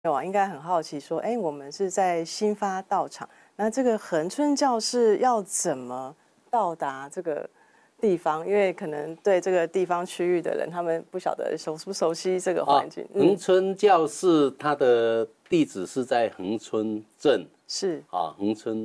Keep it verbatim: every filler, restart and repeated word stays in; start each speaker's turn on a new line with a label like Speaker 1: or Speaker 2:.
Speaker 1: 友啊，应该很好奇说，哎，我们是在新发道场，那这个恒春教室要怎么到达这个地方？因为可能对这个地方区域的人，他们不晓得熟不熟悉这个环境。
Speaker 2: 啊、恒春教室它的地址是在恒春镇，
Speaker 1: 是
Speaker 2: 啊，恒春